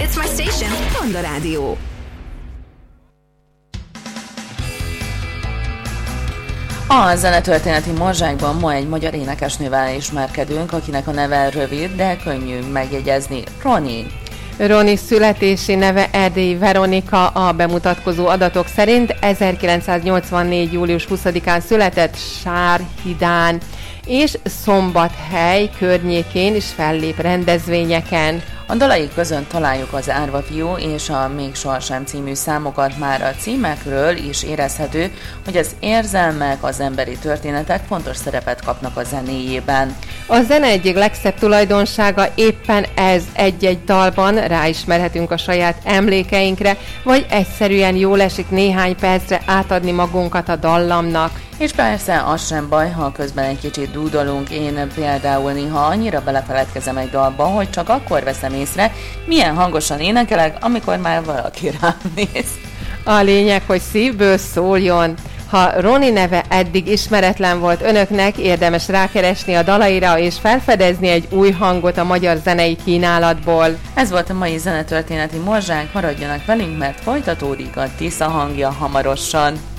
It's my station. Panda Rádió. A zenetörténeti morzsákban ma egy magyar énekesnővel ismerkedünk, akinek a neve rövid, de könnyű megjegyezni. Roni. Roni születési neve Erdélyi Veronika, a bemutatkozó adatok szerint 1984. július 20-án született Sárhidán, és Szombathely környékén is fellép rendezvényeken. A dalaik között találjuk az Árva fiú és a Még sohasem című számokat. Már a címekről is érezhető, hogy az érzelmek, az emberi történetek fontos szerepet kapnak a zenéjében. A zene egyik legszebb tulajdonsága éppen ez, egy-egy dalban ráismerhetünk a saját emlékeinkre, vagy egyszerűen jól esik néhány percre átadni magunkat a dallamnak. És persze az sem baj, ha közben egy kicsit dúdolunk. Én például néha annyira belefeledkezem egy dalba, hogy csak akkor veszem észre, milyen hangosan énekelek, amikor már valaki rám néz. A lényeg, hogy szívből szóljon. Ha Roni neve eddig ismeretlen volt önöknek, érdemes rákeresni a dalaira és felfedezni egy új hangot a magyar zenei kínálatból. Ez volt a mai zenetörténeti morzsánk, maradjanak velünk, mert folytatódik a Tisza hangja hamarosan.